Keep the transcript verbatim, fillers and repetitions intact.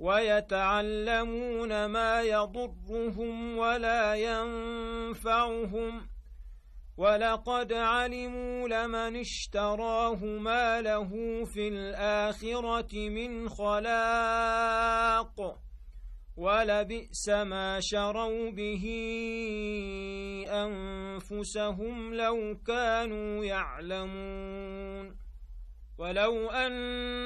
ويتعلمون ما يضرهم ولا ينفعهم ولقد علموا لمن اشتراه ما له في الآخرة من خلاق ولبئس ما شروا به أنفسهم لو كانوا يعلمون ولو أن